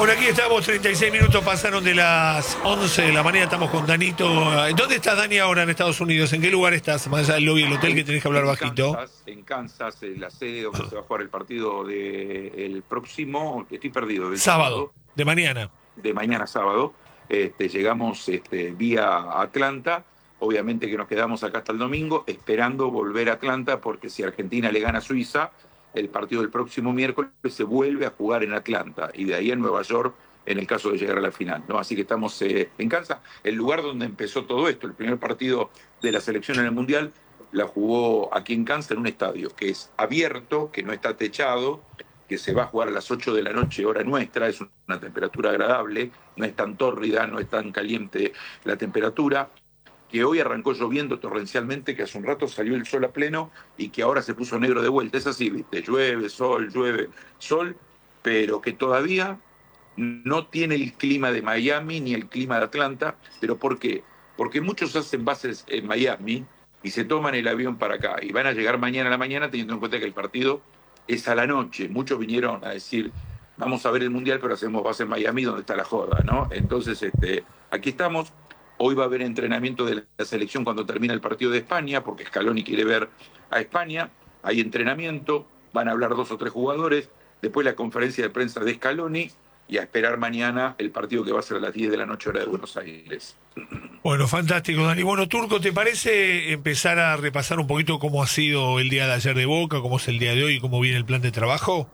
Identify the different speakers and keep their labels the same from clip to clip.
Speaker 1: Bueno, aquí estamos, 36 minutos pasaron de las 11 de la mañana, estamos con Danito. ¿Dónde estás, Dani, ahora en Estados Unidos? ¿En qué lugar estás? Más allá del lobby del hotel que tenés que hablar bajito.
Speaker 2: En Kansas, en la sede donde se va a jugar el partido del próximo, estoy perdido, del
Speaker 1: Sábado,
Speaker 2: sábado,
Speaker 1: de mañana.
Speaker 2: de mañana sábado. Llegamos vía Atlanta. Obviamente que nos quedamos acá hasta el domingo, esperando volver a Atlanta, porque si Argentina le gana a Suiza, el partido del próximo miércoles se vuelve a jugar en Atlanta, y de ahí en Nueva York, en el caso de llegar a la final, ¿no? Así que estamos en Kansas, el lugar donde empezó todo esto. El primer partido de la selección en el Mundial la jugó aquí en Kansas, en un estadio que es abierto, que no está techado, que se va a jugar a las 8 de la noche, hora nuestra. Es una temperatura agradable, no es tan tórrida, no es tan caliente la temperatura, que hoy arrancó lloviendo torrencialmente, que hace un rato salió el sol a pleno y que ahora se puso negro de vuelta. Es así, ¿viste? Llueve, sol, pero que todavía no tiene el clima de Miami ni el clima de Atlanta. ¿Pero por qué? Porque muchos hacen bases en Miami y se toman el avión para acá y van a llegar mañana a la mañana, teniendo en cuenta que el partido es a la noche. Muchos vinieron a decir, vamos a ver el Mundial, pero hacemos base en Miami, donde está la joda, ¿no? Entonces, aquí estamos. Hoy va a haber entrenamiento de la selección cuando termina el partido de España, porque Scaloni quiere ver a España. Hay entrenamiento, van a hablar 2 o 3 jugadores, después la conferencia de prensa de Scaloni, y a esperar mañana el partido que va a ser a las 10 de la noche hora de Buenos Aires.
Speaker 1: Bueno, fantástico, Dani. Bueno, Turco, ¿te parece empezar a repasar un poquito cómo ha sido el día de ayer de Boca, cómo es el día de hoy y cómo viene el plan de trabajo?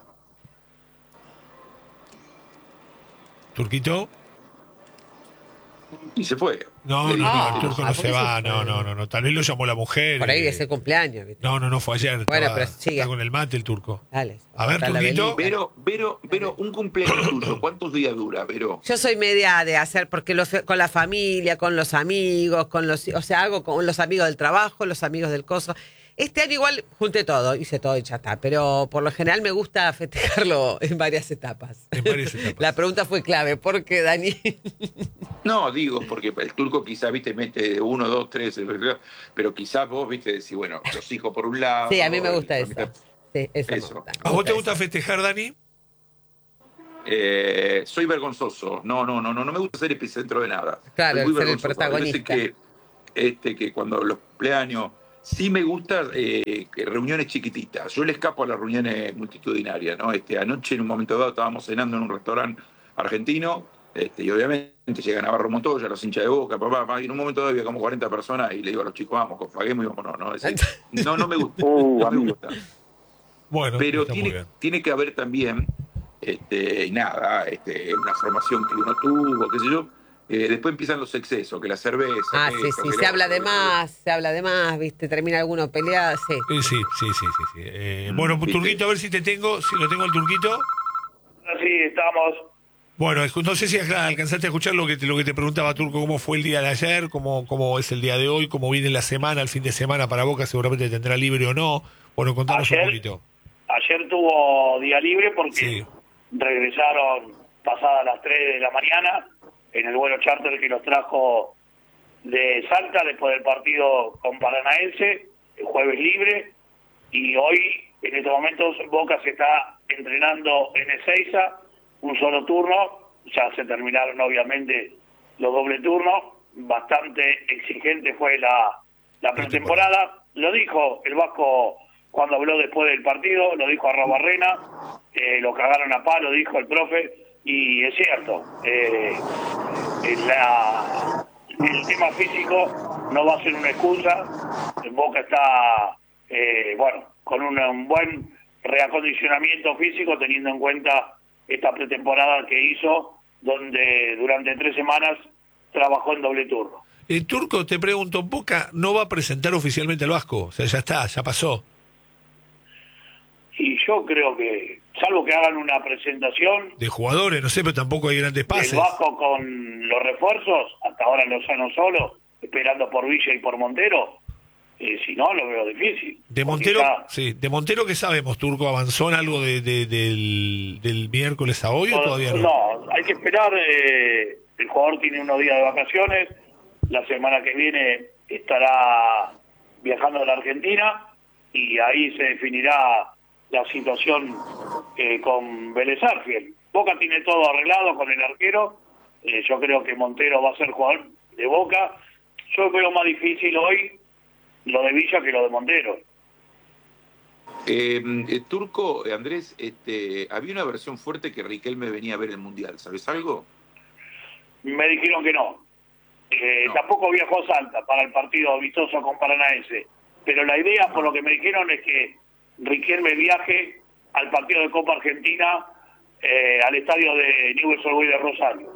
Speaker 1: ¿Turquito?
Speaker 2: Y se fue.
Speaker 1: No,
Speaker 2: Le
Speaker 1: no,
Speaker 2: dije
Speaker 1: no, el
Speaker 2: que
Speaker 1: Turco no
Speaker 2: no.
Speaker 1: se va, no. Tal vez lo llamó la mujer.
Speaker 3: Por ahí es el cumpleaños, ¿viste?
Speaker 1: No, fue ayer.
Speaker 3: Bueno, pero sigue.
Speaker 1: Está con el mate el Turco.
Speaker 3: Dale.
Speaker 1: A ver,
Speaker 3: Corta la
Speaker 1: Turquito.
Speaker 3: velita.
Speaker 2: Vero, un cumpleaños tuyo, ¿cuántos días dura, Vero?
Speaker 3: Yo soy media de hacer, porque con la familia, con los amigos, o sea, hago con los amigos del trabajo, los amigos del coso. Este año igual junté todo, hice todo y ya está, pero por lo general me gusta festejarlo en varias etapas.
Speaker 1: En varias etapas.
Speaker 3: La pregunta fue clave, ¿por qué, Dani?
Speaker 2: No, digo, porque el turco quizá, viste, mete 1, 2, 3, pero quizás vos, viste, decís, bueno, los hijos por un lado.
Speaker 3: Sí, a mí me gusta eso. Sí, eso.
Speaker 2: Eso.
Speaker 1: ¿A vos te gusta festejar, Dani?
Speaker 2: Soy vergonzoso. No me gusta ser epicentro de nada.
Speaker 3: Claro,
Speaker 2: soy muy
Speaker 3: ser el
Speaker 2: vergonzoso.
Speaker 3: protagonista.
Speaker 2: Hay veces que cuando los cumpleaños, sí me gusta reuniones chiquititas. Yo le escapo a las reuniones multitudinarias, ¿no? Anoche, en un momento dado, estábamos cenando en un restaurante argentino, y obviamente llegan Navarro Montoya, los hinchas de Boca, papá, y en un momento dado había como 40 personas, y le digo a los chicos, vamos, paguemos y vámonos, ¿no? No me gusta. No me gusta.
Speaker 1: Bueno,
Speaker 2: Pero
Speaker 1: está muy bien.
Speaker 2: tiene que haber también, y nada, una formación que uno tuvo, qué sé yo. Después empiezan los excesos, que la cerveza.
Speaker 3: Ah, sí, se habla de más, ¿viste? Termina alguno peleado, sí.
Speaker 1: Sí. Bueno,
Speaker 2: ¿viste?
Speaker 1: Turquito, a ver si lo tengo el Turquito.
Speaker 4: Así estamos.
Speaker 1: Bueno, no sé si alcanzaste a escuchar lo que te preguntaba, Turco, cómo fue el día de ayer, cómo es el día de hoy, cómo viene la semana, el fin de semana para Boca, seguramente tendrá libre o no. Bueno, contanos un poquito.
Speaker 4: Ayer tuvo día libre porque
Speaker 1: Sí.
Speaker 4: regresaron pasadas las 3 de la mañana en el vuelo charter que los trajo de Salta después del partido con Paranaense, el jueves libre, y hoy, en estos momentos, Boca se está entrenando en Ezeiza, un solo turno, ya se terminaron obviamente los doble turnos, bastante exigente fue la pretemporada. Lo dijo el Vasco cuando habló después del partido, lo dijo Arrobarrena, lo cagaron a palo, dijo el profe, y es cierto, el tema físico no va a ser una excusa. Boca está con un buen reacondicionamiento físico, teniendo en cuenta esta pretemporada que hizo, donde durante 3 semanas trabajó en doble turno.
Speaker 1: Turco, te pregunto, Boca no va a presentar oficialmente al Vasco, o sea, ya está, ya pasó.
Speaker 4: Y yo creo que, salvo que hagan una presentación
Speaker 1: De jugadores, no sé, pero tampoco hay grandes pases.
Speaker 4: del Vasco con los refuerzos, hasta ahora Lozano solo, esperando por Villa y por Montero, si no, lo veo difícil.
Speaker 1: De Montero, de Montero, ¿qué sabemos, Turco? ¿Avanzó en algo del miércoles a hoy o todavía no?
Speaker 4: No, hay que esperar. El jugador tiene unos días de vacaciones. La semana que viene estará viajando a la Argentina y ahí se definirá la situación con Vélez Sarsfield. Boca tiene todo arreglado con el arquero. Yo creo que Montero va a ser jugador de Boca. Yo veo más difícil hoy lo de Villa que lo de Montero.
Speaker 2: Turco, Andrés, había una versión fuerte que Riquelme venía a ver el Mundial, ¿sabes algo?
Speaker 4: Me dijeron que no.
Speaker 2: No.
Speaker 4: Tampoco viajó Salta para el partido amistoso con Paranaense. Pero la idea, por lo que me dijeron, es que Riquelme viaje al partido de Copa Argentina al estadio de Newell's Old Boys de Rosario.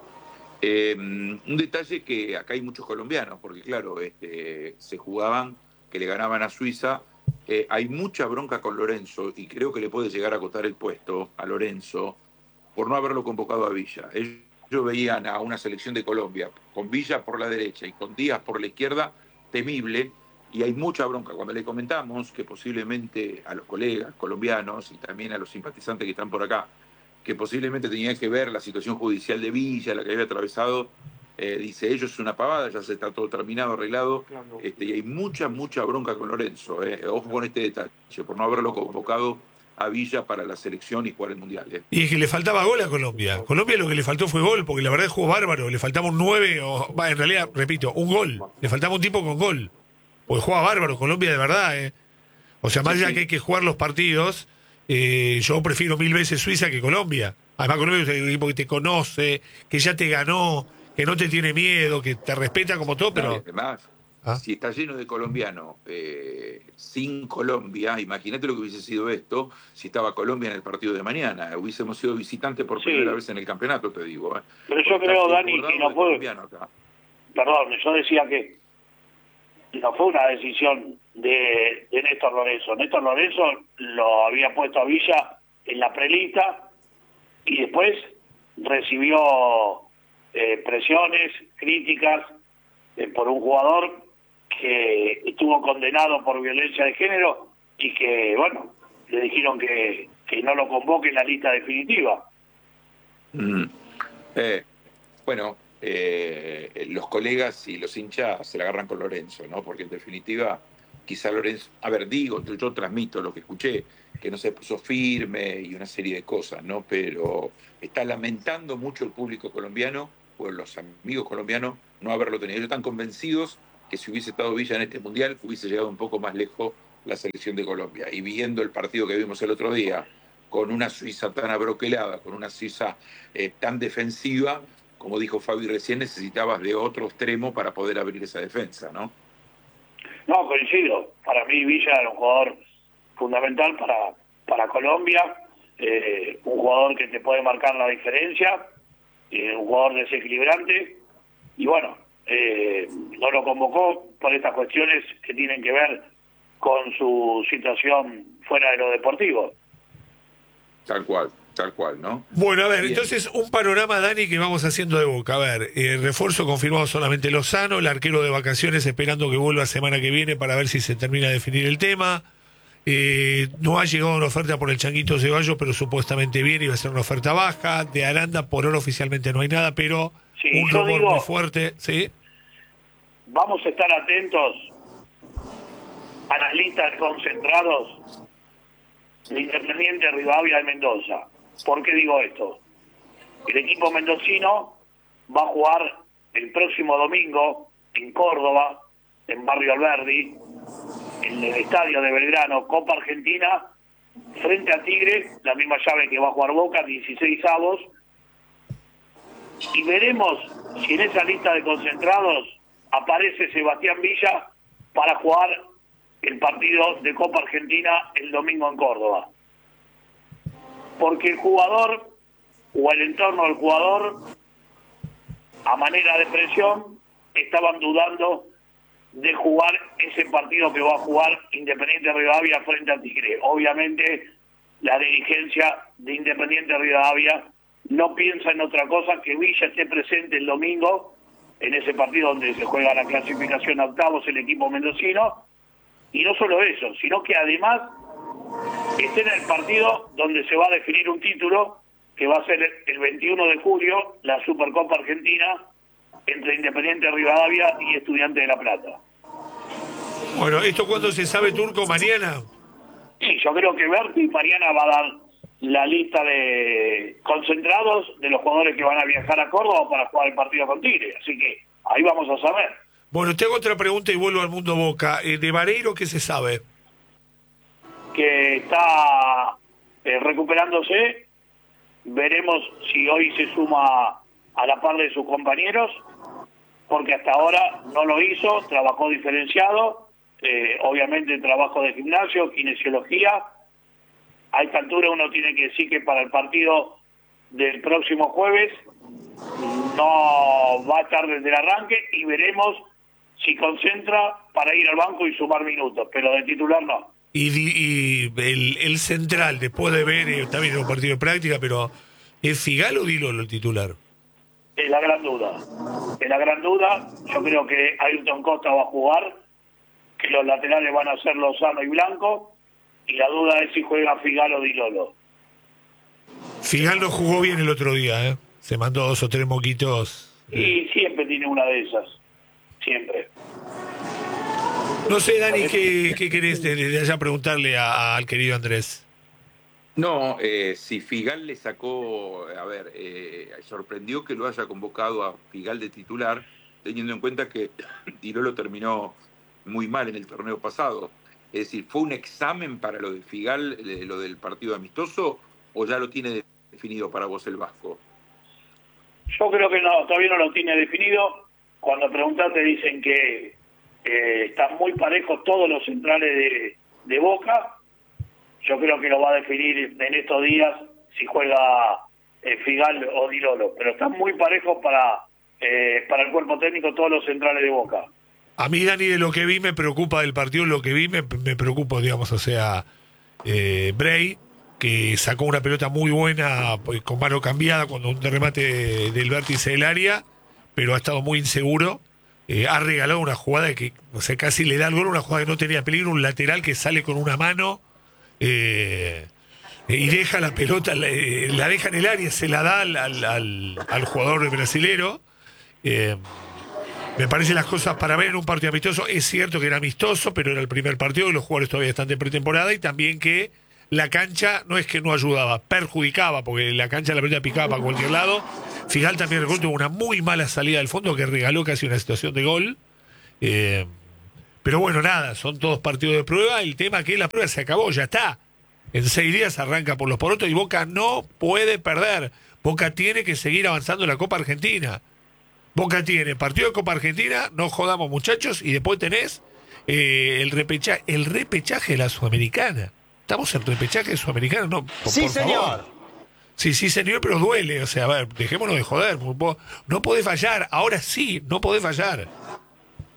Speaker 2: Un detalle que acá hay muchos colombianos, porque claro, se jugaban, que le ganaban a Suiza. Hay mucha bronca con Lorenzo y creo que le puede llegar a costar el puesto a Lorenzo por no haberlo convocado a Villa. Ellos veían a una selección de Colombia con Villa por la derecha y con Díaz por la izquierda temible, y hay mucha bronca. Cuando le comentamos que posiblemente a los colegas colombianos y también a los simpatizantes que están por acá, que posiblemente tenía que ver la situación judicial de Villa, la que había atravesado, dice, ellos es una pavada, ya se está todo terminado, arreglado,
Speaker 5: Claro.
Speaker 2: y hay mucha bronca con Lorenzo. Ojo con este detalle, por no haberlo convocado a Villa para la selección y jugar el Mundial.
Speaker 1: Y es que le faltaba gol a Colombia. Colombia lo que le faltó fue gol, porque la verdad jugó bárbaro. Le faltaba un 9, en realidad, repito, un gol. Le faltaba un tipo con gol. Porque juega bárbaro Colombia de verdad. O sea, más
Speaker 2: Sí,
Speaker 1: allá
Speaker 2: sí.
Speaker 1: que hay que jugar los partidos, yo prefiero 1000 veces Suiza que Colombia. Además, Colombia es un equipo que te conoce, que ya te ganó, que no te tiene miedo, que te respeta como todo, pero...
Speaker 2: Además,
Speaker 1: ¿Ah?
Speaker 2: si está lleno de colombianos sin Colombia, imagínate lo que hubiese sido esto si estaba Colombia en el partido de mañana. Hubiésemos sido visitantes por
Speaker 4: Sí.
Speaker 2: primera vez en el campeonato, te digo.
Speaker 4: Pero yo
Speaker 2: Porque
Speaker 4: creo,
Speaker 2: está
Speaker 4: Dani,
Speaker 2: desbordado
Speaker 4: que no
Speaker 2: de
Speaker 4: fue...
Speaker 2: colombianos acá.
Speaker 4: Perdón, yo decía que no fue una decisión de Néstor Lorenzo. Néstor Lorenzo lo había puesto a Villa en la prelista y después recibió presiones, críticas por un jugador que estuvo condenado por violencia de género y que, bueno, le dijeron que no lo convoque en la lista definitiva.
Speaker 2: Bueno, los colegas y los hinchas se la agarran con Lorenzo, ¿no? Porque en definitiva, quizá Lorenzo, a ver, digo, yo transmito lo que escuché, que no se puso firme y una serie de cosas, ¿no? Pero está lamentando mucho el público colombiano, o los amigos colombianos, no haberlo tenido. Ellos están convencidos que si hubiese estado Villa en este Mundial, hubiese llegado un poco más lejos la selección de Colombia. Y viendo el partido que vimos el otro día, con una Suiza tan abroquelada, con una Suiza tan defensiva, como dijo Fabi recién, necesitabas de otro extremo para poder abrir esa defensa, ¿no?
Speaker 4: No, coincido. Para mí Villa era un jugador fundamental para Colombia, un jugador que te puede marcar la diferencia, un jugador desequilibrante, y bueno, no lo convocó por estas cuestiones que tienen que ver con su situación fuera de lo deportivo.
Speaker 2: Tal cual, ¿no?
Speaker 1: Bueno, a ver,
Speaker 2: Bien.
Speaker 1: entonces un panorama, Dani, que vamos haciendo de Boca. A ver, refuerzo confirmado solamente Lozano, el arquero de vacaciones esperando que vuelva semana que viene para ver si se termina de definir el tema. No ha llegado una oferta por el Changuito Ceballos, pero supuestamente viene y va a ser una oferta baja. De Aranda por ahora oficialmente no hay nada, pero
Speaker 4: Sí,
Speaker 1: un
Speaker 4: yo
Speaker 1: rumor
Speaker 4: digo-
Speaker 1: muy fuerte, ¿sí?
Speaker 4: Vamos a estar atentos a las listas de concentrados de Independiente, Rivadavia y Mendoza. ¿Por qué digo esto? El equipo mendocino va a jugar el próximo domingo en Córdoba, en Barrio Alberdi, en el estadio de Belgrano, Copa Argentina, frente a Tigre, la misma llave que va a jugar Boca, 16avos, y veremos si en esa lista de concentrados aparece Sebastián Villa para jugar el partido de Copa Argentina el domingo en Córdoba. Porque el jugador o el entorno del jugador, a manera de presión, estaban dudando de jugar ese partido que va a jugar Independiente Rivadavia frente a Tigre. Obviamente la dirigencia de Independiente Rivadavia no piensa en otra cosa que Villa esté presente el domingo en ese partido donde se juega la clasificación a octavos el equipo mendocino, y no solo eso, sino que además esté en el partido donde se va a definir un título que va a ser el 21 de julio, la Supercopa Argentina, entre Independiente Rivadavia y Estudiantes de La Plata.
Speaker 1: Bueno, ¿esto cuándo se sabe, Turco? ¿Mañana?
Speaker 4: Sí, yo creo que Berti mañana va a dar la lista de concentrados de los jugadores que van a viajar a Córdoba para jugar el partido con Tigre. Así que ahí vamos a saber.
Speaker 1: Bueno, te hago otra pregunta y vuelvo al mundo Boca. De Vareiro, ¿qué se sabe?
Speaker 4: Que está recuperándose. Veremos si hoy se suma a la par de sus compañeros, porque hasta ahora no lo hizo, trabajó diferenciado, obviamente trabajo de gimnasio, kinesiología. A esta altura uno tiene que decir que para el partido del próximo jueves no va a estar desde el arranque y veremos si concentra para ir al banco y sumar minutos, pero de titular no.
Speaker 1: Y el central, después de ver, también un partido de práctica, pero ¿es Figal o Dilolo el titular?
Speaker 4: Es la gran duda. Es la gran duda. Yo creo que Ayrton Costa va a jugar, que los laterales van a ser Lozano y Blanco, y la duda es si juega Figal o Dilolo.
Speaker 1: Figal no jugó bien el otro día, ¿eh? Se mandó 2 o 3 moquitos.
Speaker 4: Y siempre tiene una de esas. Siempre.
Speaker 1: No sé, Dani, ¿qué querés de allá preguntarle al querido Andrés?
Speaker 2: No, si Figal le sacó, a ver, sorprendió que lo haya convocado a Figal de titular, teniendo en cuenta que Dilolo terminó muy mal en el torneo pasado. Es decir, ¿fue un examen para lo de Figal, lo del partido amistoso, o ya lo tiene definido para vos el Vasco?
Speaker 4: Yo creo que no, todavía no lo tiene definido. Cuando preguntaste dicen que están muy parejos todos los centrales de Boca. Yo creo que lo va a definir en estos días si juega Figal o Dilolo, pero están muy parejos para el cuerpo técnico todos los centrales de Boca.
Speaker 1: A mí, Dani, de lo que vi me preocupa del partido, lo que vi me preocupa, digamos, o sea, Bray, que sacó una pelota muy buena con mano cambiada cuando un remate del vértice del área, pero ha estado muy inseguro. Ha regalado una jugada que, o sea, casi le da el gol, una jugada que no tenía peligro, un lateral que sale con una mano y deja la pelota, la deja en el área, se la da al jugador brasilero. Me parecen las cosas para ver en un partido amistoso. Es cierto que era amistoso, pero era el primer partido y los jugadores todavía están de pretemporada, y también que la cancha no es que no ayudaba, perjudicaba, porque la cancha la pelota picaba para cualquier lado. Figal también tuvo una muy mala salida del fondo que regaló casi una situación de gol. Pero bueno, nada, son todos partidos de prueba. El tema es que la prueba se acabó, ya está. En 6 días arranca por los porotos y Boca no puede perder. Boca tiene que seguir avanzando en la Copa Argentina. Boca tiene partido de Copa Argentina, no jodamos muchachos, y después tenés el repechaje de la Sudamericana. Estamos en repechaje de Sudamericana, no,
Speaker 5: sí,
Speaker 1: por
Speaker 5: señor.
Speaker 1: Favor. Sí, señor, pero duele. O sea, a ver, dejémonos de joder. No podés fallar. Ahora sí, no podés fallar.